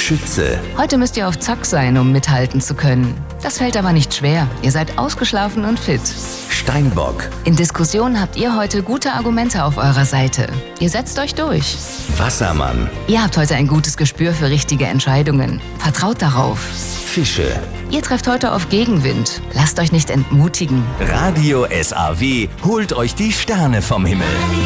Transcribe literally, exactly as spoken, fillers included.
Schütze. Heute müsst ihr auf Zack sein, um mithalten zu können. Das fällt aber nicht schwer. Ihr seid ausgeschlafen und fit. Steinbock. In Diskussionen habt ihr heute gute Argumente auf eurer Seite. Ihr setzt euch durch. Wassermann. Ihr habt heute ein gutes Gespür für richtige Entscheidungen. Vertraut darauf. Fische. Ihr trefft heute auf Gegenwind. Lasst euch nicht entmutigen. Radio S A W holt euch die Sterne vom Himmel.